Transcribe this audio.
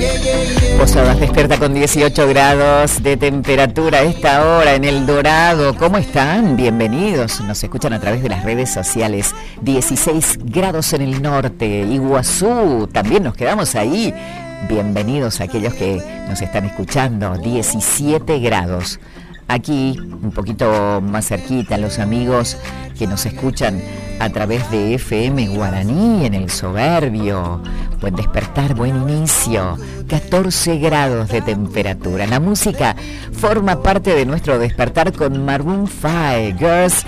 Posadas despierta con 18 grados de temperatura a esta hora en El Dorado. ¿Cómo están? Bienvenidos. Nos escuchan a través de las redes sociales. 16 grados en el norte, Iguazú. También nos quedamos ahí. Bienvenidos a aquellos que nos están escuchando. 17 grados. Aquí, un poquito más cerquita, los amigos que nos escuchan a través de FM Guaraní en El Soberbio. Buen despertar, buen inicio. 14 grados de temperatura. La música forma parte de nuestro despertar con Maroon 5, Girls